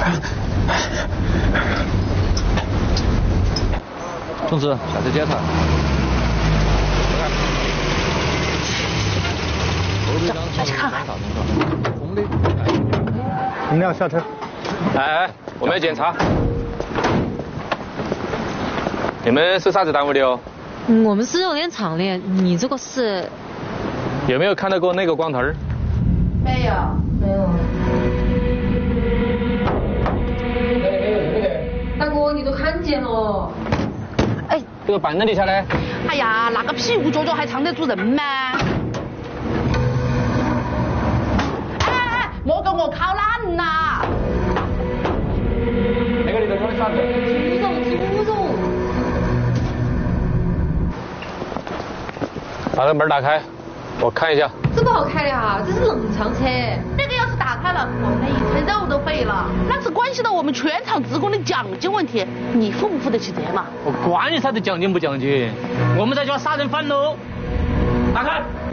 同志，下车检查。 下去看看。 你们俩下车。 哎，我们要检查。你们是啥子单位的哦？ 我们是肉联厂的，你这个是？ 有没有看到过那个光头？ 没有。 大哥，你都看见了。 哎，这个板凳底下呢？ 哎呀，那个屁股脚还藏得住人吗？哎，莫给我靠烂呐！ 那个里头装的啥子？ 猪肉。 把那门打开，我看一下。 这不好开的啊，这是冷藏车。 那个要是打开了，我们一车肉都废了，那是关系到我们全厂职工的奖金问题，你付不付得起责嘛？ 我管你啥子奖金不奖金，我们这就要杀人犯喽！打开。